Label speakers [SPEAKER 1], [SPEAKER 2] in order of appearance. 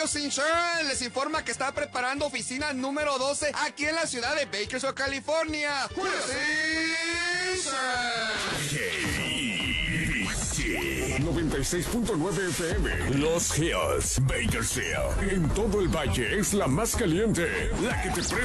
[SPEAKER 1] Julio Insurance les informa que está preparando oficina número 12 aquí en la ciudad de Bakersfield, California. Julio Insurance.
[SPEAKER 2] 96.9 FM. Los Hills, Bakersfield. En todo el valle es la más caliente. La que te